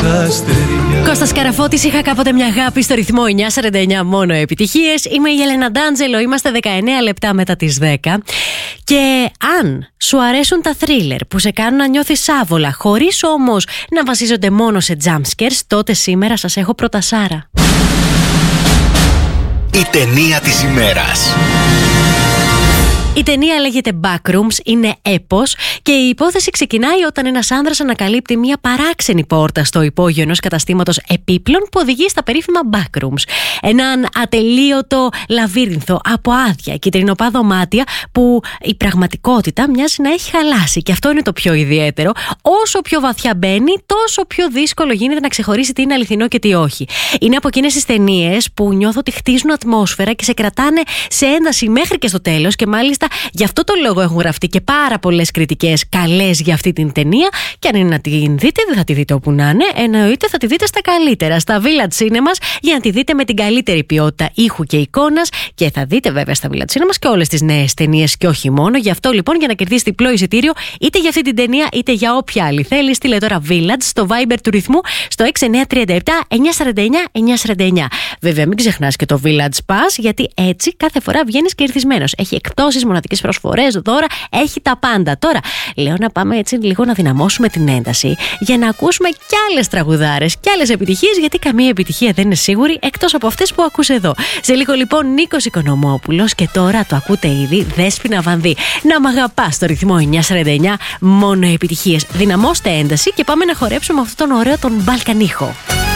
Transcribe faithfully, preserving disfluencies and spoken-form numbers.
στα αστέρια. Κώστας Καραφώτης, είχα κάποτε μια αγάπη στο ρυθμό εννιά σαράντα εννιά, μόνο επιτυχίες. Είμαι η Έλενα Ντάντζελο, είμαστε δεκαεννέα λεπτά μετά τις δέκα. Και αν σου αρέσουν τα θρίλερ που σε κάνουν να νιώθεις άβολα, χωρίς όμως να βασίζονται μόνο σε jumpscares, τότε σήμερα σας έχω πρωτασάρα. Η ταινία της ημέρας. Η ταινία λέγεται Backrooms, είναι έπος και η υπόθεση ξεκινάει όταν ένας άνδρας ανακαλύπτει μια παράξενη πόρτα στο υπόγειο ενός καταστήματος επίπλων που οδηγεί στα περίφημα Backrooms. Έναν ατελείωτο λαβύρινθο από άδεια κυτρινοπά δωμάτια που η πραγματικότητα μοιάζει να έχει χαλάσει. Και αυτό είναι το πιο ιδιαίτερο. Όσο πιο βαθιά μπαίνει, τόσο πιο δύσκολο γίνεται να ξεχωρίσει τι είναι αληθινό και τι όχι. Είναι από εκείνες τις ταινίες που νιώθω ότι χτίζουν ατμόσφαιρα και σε κρατάνε σε ένταση μέχρι και στο τέλος, και μάλιστα γι' αυτό το λόγο έχουν γραφτεί και πάρα πολλές κριτικές καλές για αυτή την ταινία. Και αν είναι να την δείτε, δεν θα τη δείτε όπου να είναι. Εννοείται θα τη δείτε στα καλύτερα, στα Village Cinemas, για να τη δείτε με την καλύτερη ποιότητα ήχου και εικόνας. Και θα δείτε βέβαια στα Village Cinemas και όλες τις νέες ταινίες και όχι μόνο. Γι' αυτό λοιπόν, για να κερδίσετε διπλό εισιτήριο είτε για αυτή την ταινία είτε για όποια άλλη θέλει, στείλε τώρα Village στο Viber του ρυθμού στο έξι εννιά τρία επτά εννιά σαράντα εννιά εννιά σαράντα εννιά. Βέβαια, μην ξεχνάς και το Village Pass, γιατί έτσι κάθε φορά βγαίνεις κερδισμένος. Έχει εκπτώσεις, μοναδικές προσφορές, δώρα, έχει τα πάντα. Τώρα, λέω να πάμε έτσι λίγο να δυναμώσουμε την ένταση για να ακούσουμε κι άλλες τραγουδάρες κι άλλες επιτυχίες, γιατί καμία επιτυχία δεν είναι σίγουρη εκτός από αυτές που ακούς εδώ. Σε λίγο λοιπόν Νίκος Οικονομόπουλος, και τώρα το ακούτε ήδη, Δέσποινα Βανδύ. Να μ' αγαπάς στο ρυθμό εννιά σαράντα εννιά, μόνο επιτυχίες. Δυναμώστε ένταση και πάμε να χορέψουμε αυτόν τον ωραίο τον μπαλκανίχο.